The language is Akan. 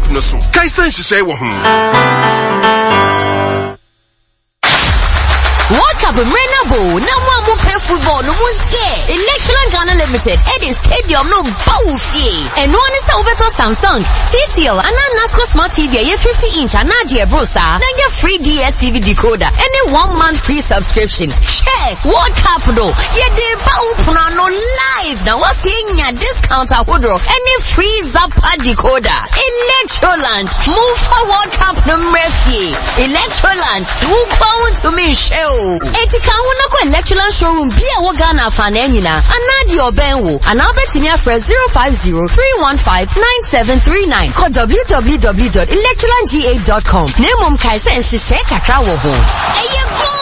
no so. Kaisen shishay wo ho. World Cup Renabo, no one will play football, no one's here. Electron Ghana Limited, Eddie Stadium, no Bowfie. And one is over to Samsung, TCL, and NASCO Smart TV, a 50-inch, and Nadia Brosa, then your free DSTV decoder, and a 1 month free subscription. Check World Cup, though. Yeah, they Bowpano live. Now, what's in your discount, Woodrow, and a free Zappa decoder. Electroland, move for World Cup, no Murphy. Electroland, move on to me, show. Etika wona ko Electroland showroom bia wo Ghana fa na nyina anadi obenwo anabetimi afre 050-315-9739 ko www.electrolandga.com. Nemom kai se nhye kakra wo ho.